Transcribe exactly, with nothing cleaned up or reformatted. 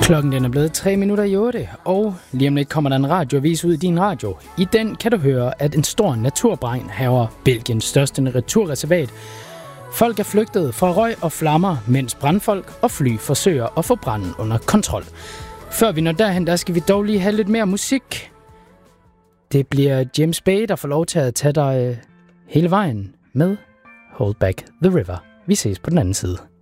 Klokken den er blevet tre minutter i otte, og lige om lidt kommer der en radioavis ud i din radio. I den kan du høre, at en stor naturbrand hærger Belgiens største naturreservat. Folk er flygtet fra røg og flammer, mens brandfolk og fly forsøger at få branden under kontrol. Før vi når derhen, der skal vi dog lige have lidt mere musik. Det bliver James Bay, der får lov til at tage dig hele vejen med Hold Back the River. Vi ses på den anden side.